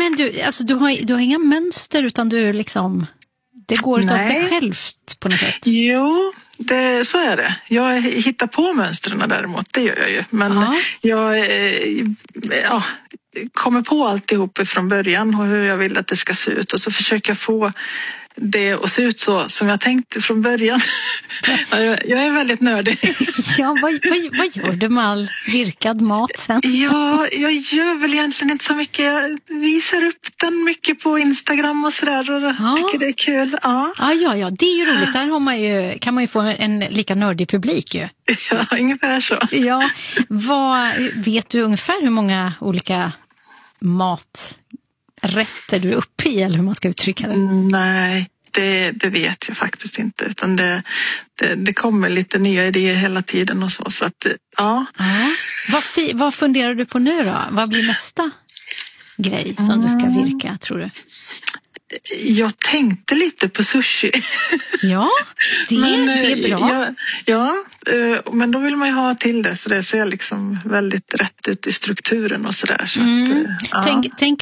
Men du, alltså, du har inga mönster utan du liksom, det går utav sig självt på något sätt. Jo, så är det. Jag hittar på mönstren däremot, det gör jag ju. Men jag kommer på alltihop från början och hur jag vill att det ska se ut. Och så försöker jag få det att se ut så som jag tänkte från början. Jag är väldigt nördig. Ja, vad gör du med all virkad mat sen? Ja, jag gör väl egentligen inte så mycket. Jag visar upp den mycket på Instagram och sådär och tycker det är kul. Ja, det är ju roligt. Där kan man ju få en lika nördig publik ju. Ja, ungefär så. Ja, vet du ungefär hur många olika maträtter du är uppe i, eller hur man ska uttrycka det? Nej, det vet jag faktiskt inte, utan det kommer lite nya idéer hela tiden och så att ja. Vad funderar du på nu då? Vad blir nästa grej som du ska virka, tror du? Jag tänkte lite på sushi. Ja, det är bra. Men då vill man ju ha till det så det ser liksom väldigt rätt ut i strukturen och sådär. Så tänker